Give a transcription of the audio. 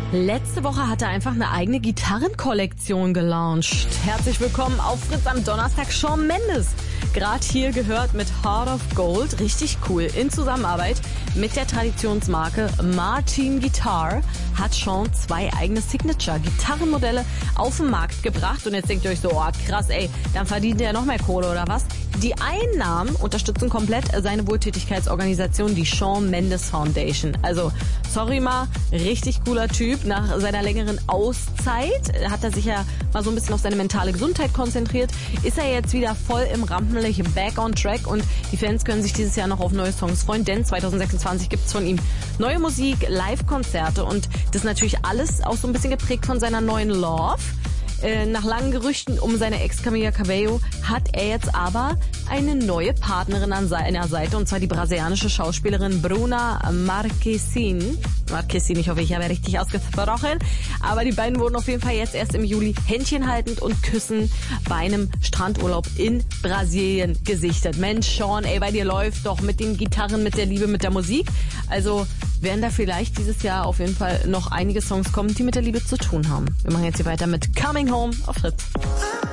Letzte Woche hat er einfach eine eigene Gitarrenkollektion gelauncht. Herzlich willkommen auf Fritz am Donnerstag, Shawn Mendes. Gerade hier gehört mit Heart of Gold, richtig cool. In Zusammenarbeit mit der Traditionsmarke Martin Guitar hat Shawn 2 eigene Signature-Gitarrenmodelle auf den Markt gebracht. Und jetzt denkt ihr euch so, oh krass ey, dann verdient er noch mehr Kohle oder was? Die Einnahmen unterstützen komplett seine Wohltätigkeitsorganisation, die Shawn Mendes Foundation. Also, sorry mal, richtig cooler Typ. Nach seiner längeren Auszeit hat er sich ja mal so ein bisschen auf seine mentale Gesundheit konzentriert. Ist er jetzt wieder voll im Rampenlicht, back on track und die Fans können sich dieses Jahr noch auf neue Songs freuen, denn 2026 gibt's von ihm neue Musik, Live-Konzerte und das ist natürlich alles auch so ein bisschen geprägt von seiner neuen Love. Nach langen Gerüchten um seine Ex Camila Cabello hat er jetzt aber eine neue Partnerin an seiner Seite, und zwar die brasilianische Schauspielerin Bruna Marquezine. Ich hoffe, ich habe richtig ausgesprochen. Aber die beiden wurden auf jeden Fall jetzt erst im Juli händchenhaltend und küssen bei einem Strandurlaub in Brasilien gesichtet. Mensch, Shawn, ey, bei dir läuft doch mit den Gitarren, mit der Liebe, mit der Musik. Also werden da vielleicht dieses Jahr auf jeden Fall noch einige Songs kommen, die mit der Liebe zu tun haben. Wir machen jetzt hier weiter mit Coming Home auf Fritz.